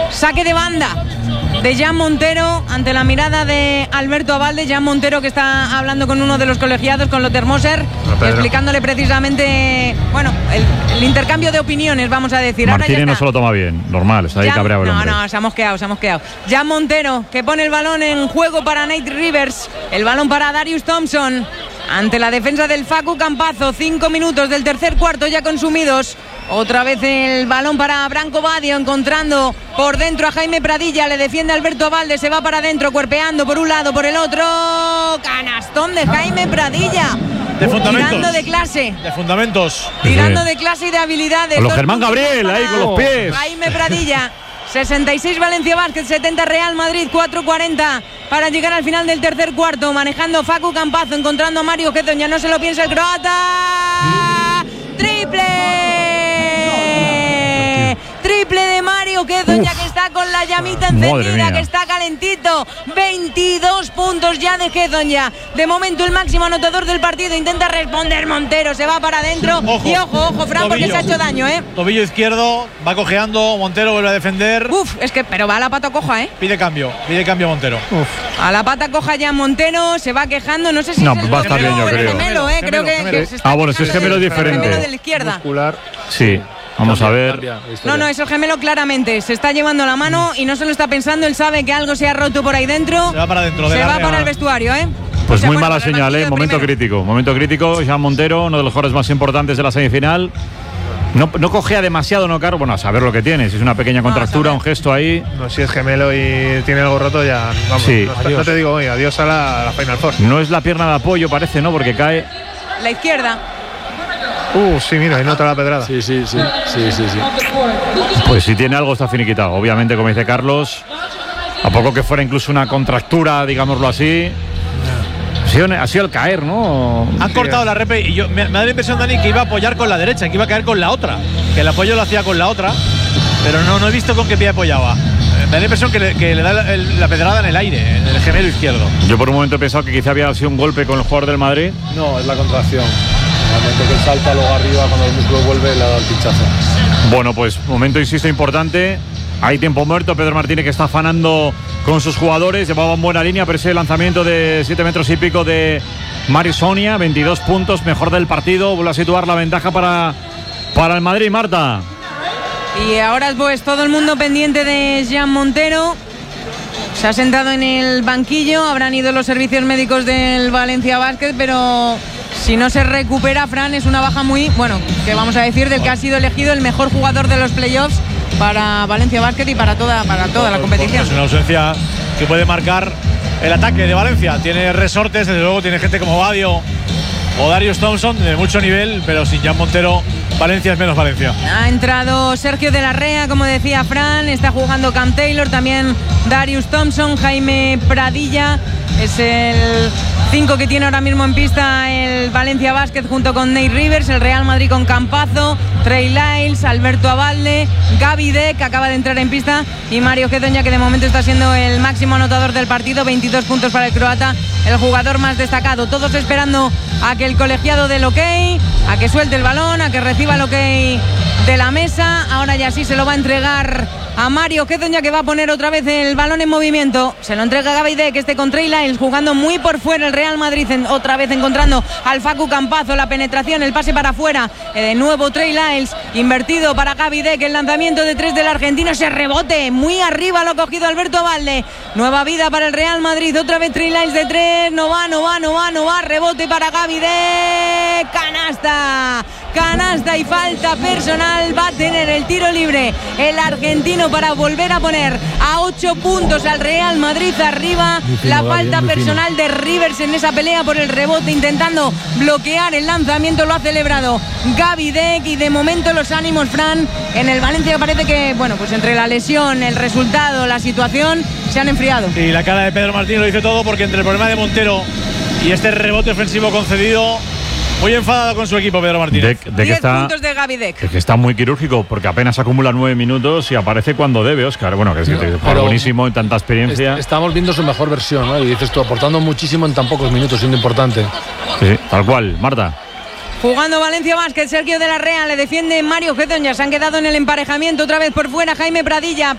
Saque de banda de Jan Montero ante la mirada de Alberto Abalde. Jan Montero, que está hablando con uno de los colegiados, con Lothar Moser, explicándole precisamente, bueno, el intercambio de opiniones, vamos a decir. Martínez no se lo toma bien, normal, está ahí cabreado el hombre. No, se ha mosqueado. Jan Montero, que pone el balón en juego para Nate Rivers, el balón para Darius Thompson, ante la defensa del Facu Campazzo. 5 minutos del tercer cuarto ya consumidos. Otra vez el balón para Branco Badio, encontrando por dentro a Jaime Pradilla. Le defiende Alberto Abalde, se va para adentro, cuerpeando por un lado, por el otro. Canastón de Jaime Pradilla. De fundamentos. Tirando de clase. De fundamentos. Tirando de clase y de habilidades. Con los Germán Gabriel ahí con los pies. Jaime Pradilla. 66 Valencia Basket, 70 Real Madrid, 4:40 para llegar al final del tercer cuarto. Manejando Facu Campazzo, encontrando a Mario Gedon, ya no se lo piensa el croata. ¡Triple! Triple de Mario Gedon, ya que está con la llamita encendida, que está calentito. 22 puntos ya de Gedon ya. De momento el máximo anotador del partido. Intenta responder Montero, se va para adentro. Y ojo, Fran, tobillo, porque se ha hecho daño, Tobillo izquierdo, va cojeando, Montero vuelve a defender. Pero va a la pata coja, Pide cambio Montero. A la pata coja ya Montero, se va quejando, no sé si va a estar bien, yo creo. Gemelo, creo que se está bueno, si es gemelo diferente. Gemelo de la izquierda. Muscular. Sí. Vamos a ver. No, es el gemelo claramente. Se está llevando la mano y no se lo está pensando. Él sabe que algo se ha roto por ahí dentro. Se va para adentro. Se va para el vestuario, Pues muy mala señal, momento crítico. Momento crítico. Jan Montero, uno de los jugadores más importantes de la semifinal. No cojea demasiado, ¿no, Caro? Bueno, a saber lo que tiene. Si es una pequeña contractura, un gesto ahí. No, si es gemelo y tiene algo roto, ya. Vamos, sí. No te digo, adiós a la Final Four. No es la pierna de apoyo, parece, ¿no? Porque cae. La izquierda. Sí, mira, ahí nota la pedrada. Sí. Pues si tiene algo está finiquitado. Obviamente, como dice Carlos, a poco que fuera incluso una contractura, digámoslo así. Ha sido el caer, ¿no? Han cortado la repe y me da la impresión, Dani, que iba a apoyar con la derecha, que iba a caer con la otra. Que el apoyo lo hacía con la otra, pero no he visto con qué pie apoyaba. Me da la impresión que le da la pedrada en el aire, en el gemelo izquierdo. Yo por un momento he pensado que quizá había sido un golpe con el jugador del Madrid. No, es la contracción. Al momento que él salta luego arriba, cuando el músculo vuelve, le da el pinchazo. Bueno, pues momento, insisto, importante. Hay tiempo muerto. Pedro Martínez, que está afanando con sus jugadores. Llevaba en buena línea, pero ese lanzamiento de 7 metros y pico de Mario Sonia. 22 puntos, mejor del partido. Vuelve a situar la ventaja para el Madrid, Marta. Y ahora pues todo el mundo pendiente de Jan Montero. Se ha sentado en el banquillo. Habrán ido los servicios médicos del Valencia Basket, pero si no se recupera, Fran, es una baja muy, que vamos a decir, del que ha sido elegido el mejor jugador de los playoffs para Valencia Basket y para toda la competición. Es una ausencia que puede marcar el ataque de Valencia. Tiene resortes, desde luego tiene gente como Badio o Darius Thompson de mucho nivel, pero sin Jan Montero, Valencia es menos Valencia. Ha entrado Sergio de la Rea, como decía Fran, está jugando Cam Taylor, también Darius Thompson, Jaime Pradilla, es el 5 que tiene ahora mismo en pista el Valencia Basket junto con Nate Rivers, el Real Madrid con Campazzo, Trey Lyles, Alberto Abalde, Gaby Deck, que acaba de entrar en pista, y Mario Gedon, ya que de momento está siendo el máximo anotador del partido. 22 puntos para el croata, el jugador más destacado. Todos esperando a que el colegiado dé el ok, a que suelte el balón, a que reciba el ok de la mesa. Ahora ya sí se lo va a entregar a Mario Gedon, ya que va a poner otra vez el balón en movimiento. Se lo entrega a Gaby Deck, que esté con Trey Lyles, jugando muy por fuera el Real Madrid, otra vez encontrando al Facu Campazzo, la penetración, el pase para afuera, de nuevo Trey Lyles, invertido para Gaby Deck, el lanzamiento de 3 del argentino, ese rebote, muy arriba lo ha cogido Alberto Abalde. Nueva vida para el Real Madrid, otra vez Trey Lyles de 3, no va, rebote para Gaby Deck, canasta y falta personal. Va a tener el tiro libre el argentino para volver a poner a 8 puntos al Real Madrid arriba. La falta personal de Rivers en esa pelea por el rebote, intentando bloquear el lanzamiento, lo ha celebrado Gaby Deck. Y de momento los ánimos, Fran, en el Valencia parece que, pues entre la lesión, el resultado, la situación, se han enfriado. Y la cara de Pedro Martínez lo dice todo, porque entre el problema de Montero y este rebote ofensivo concedido, muy enfadado con su equipo Pedro Martínez. 10 puntos de Gaby Deck. Que está muy quirúrgico, porque apenas acumula 9 minutos y aparece cuando debe, Óscar. Bueno, que es buenísimo en tanta experiencia. Estamos viendo su mejor versión, ¿no? Y dices tú, aportando muchísimo en tan pocos minutos, siendo importante. Sí, tal cual. Marta. Jugando Valencia Basket, Sergio de la Rea, le defiende Mario Gedon, ya se han quedado en el emparejamiento, otra vez por fuera Jaime Pradilla.